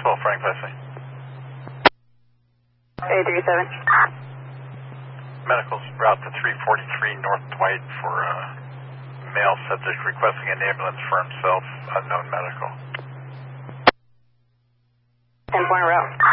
12 Frank Leslie. 837. Medicals route to 343 North Dwight for male subject requesting an ambulance for himself, unknown medical. 10-point route.